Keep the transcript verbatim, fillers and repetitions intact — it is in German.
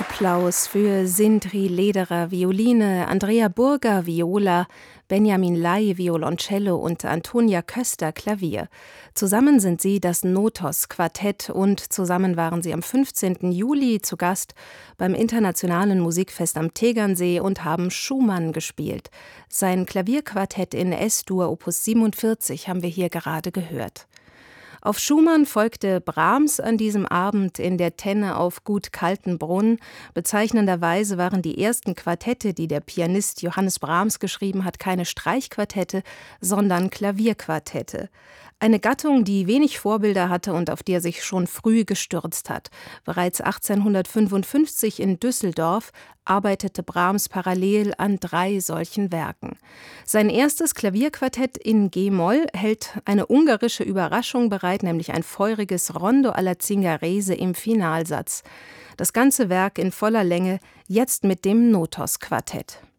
Applaus für Sindri Lederer, Violine, Andrea Burger, Viola, Benjamin Lai, Violoncello und Antonia Köster, Klavier. Zusammen sind sie das Notos-Quartett und zusammen waren sie am fünfzehnten Juli zu Gast beim Internationalen Musikfest am Tegernsee und haben Schumann gespielt. Sein Klavierquartett in S-Dur Opus siebenundvierzig haben wir hier gerade gehört. Auf Schumann folgte Brahms an diesem Abend in der Tenne auf Gut Kaltenbrunn. Bezeichnenderweise waren die ersten Quartette, die der Pianist Johannes Brahms geschrieben hat, keine Streichquartette, sondern Klavierquartette. Eine Gattung, die wenig Vorbilder hatte und auf die er sich schon früh gestürzt hat. Bereits achtzehnhundertfünfundfünfzig in Düsseldorf arbeitete Brahms parallel an drei solchen Werken. Sein erstes Klavierquartett in G-Moll hält eine ungarische Überraschung bereit, nämlich ein feuriges Rondo alla Zingarese im Finalsatz. Das ganze Werk in voller Länge, jetzt mit dem Notos-Quartett.